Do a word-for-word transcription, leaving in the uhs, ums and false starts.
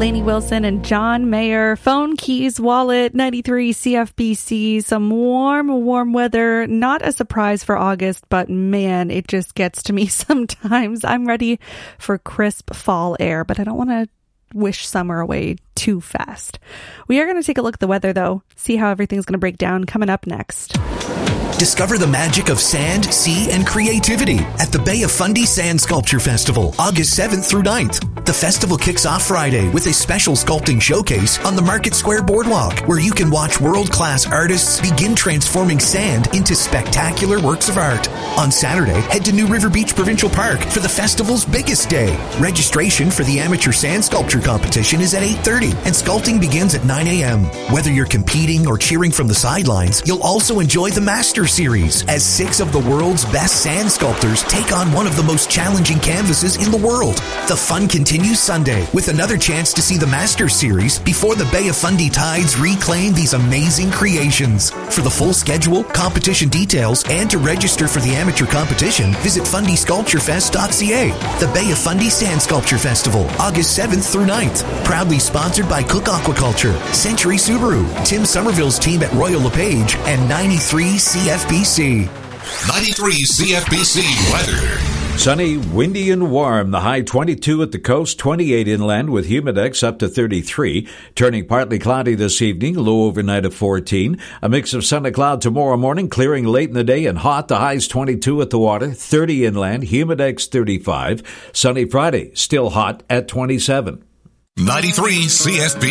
Lainey Wilson and John Mayer. Phone, keys, wallet, ninety-three C F B C. Some warm, warm weather. Not a surprise for August, but man, it just gets to me sometimes. I'm ready for crisp fall air, but I don't want to wish summer away too fast. We are going to take a look at the weather, though, see how everything's going to break down coming up next. Discover the magic of sand, sea, and creativity at the Bay of Fundy Sand Sculpture Festival, August seventh through ninth. The festival kicks off Friday with a special sculpting showcase on the Market Square Boardwalk, where you can watch world-class artists begin transforming sand into spectacular works of art. On Saturday, head to New River Beach Provincial Park for the festival's biggest day. Registration for the amateur sand sculpture competition is at eight thirty, and sculpting begins at nine a.m. Whether you're competing or cheering from the sidelines, you'll also enjoy the Master Series, as six of the world's best sand sculptors take on one of the most challenging canvases in the world. The fun continues Sunday with another chance to see the Master Series before the Bay of Fundy Tides reclaim these amazing creations. For the full schedule, competition details, and to register for the amateur competition, visit fundy sculpture fest dot c a. The Bay of Fundy Sand Sculpture Festival, August seventh through ninth. Proudly sponsored by Cook Aquaculture, Century Subaru, Tim Somerville's team at Royal LePage, and ninety-three C F B C. ninety-three C F B C weather. Sunny, windy, and warm. The high twenty-two at the coast, twenty-eight inland with humidex up to thirty-three. Turning partly cloudy this evening, low overnight of fourteen. A mix of sun and cloud tomorrow morning, clearing late in the day and hot. The high's twenty-two at the water, thirty inland, humidex thirty-five. Sunny Friday, still hot at twenty-seven. ninety-three C F B